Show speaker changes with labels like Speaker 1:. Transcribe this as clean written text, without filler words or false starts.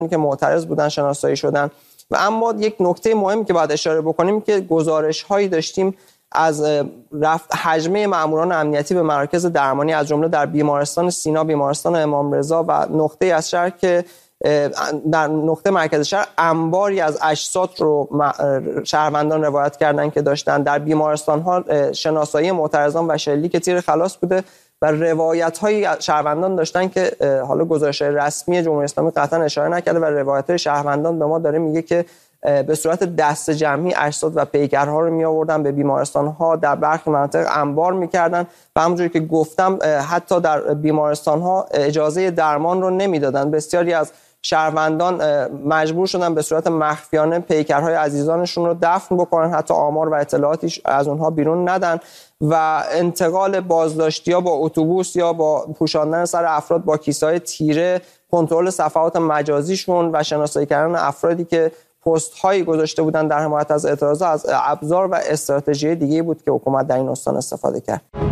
Speaker 1: که معترض بودن شناسایی شدن. و اما یک نکته مهمی که باید اشاره بکنیم که گزارش‌هایی داشتیم از رفت حجمه ماموران امنیتی به مراکز درمانی از جمله در بیمارستان سینا، بیمارستان امام رضا و نقطه از شهر که در نقطه مرکز شهر انباری از اجساد رو شهروندان روایت کردن که داشتن. در بیمارستان ها شناسایی معترضان و شلیک تیر خلاص بوده و روایت های شهروندان داشتن که حالا گزارش رسمی جمهوری اسلامی قطعا اشاره نکرده و روایت های شهروندان به ما داره میگه که به صورت دست جمعی اجساد و پیکرها رو می آوردن به بیمارستان ها، در برخی مناطق انبار میکردن و همونجوری که گفتم حتی در بیمارستان ها اجازه درمان رو نمیدادن. بسیاری از شهروندان مجبور شدن به صورت مخفیانه پیکرهای عزیزانشون رو دفن بکنن، حتی آمار و اطلاعاتی از اونها بیرون ندن و انتقال بازداشتی‌ها با اتوبوس یا با پوشاندن سر افراد با کیسه‌های تیره، کنترل صفحات مجازیشون و شناسایی کردن افرادی که پست هایی گذاشته بودن در حمایت از اعتراضات از ابزار و استراتژی دیگه بود که حکومت در این استان استفاده کرد.